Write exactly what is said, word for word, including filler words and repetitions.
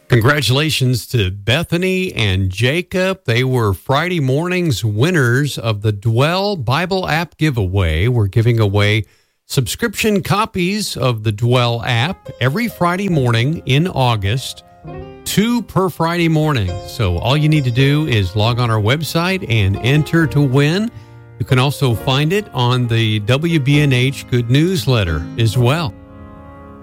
Congratulations to Bethany and Jacob. They were Friday morning's winners of the Dwell Bible app giveaway. We're giving away subscription copies of the Dwell app every Friday morning in August, two per Friday morning. So all you need to do is log on our website and enter to win. You can also find it on the W B N H Good Newsletter as well.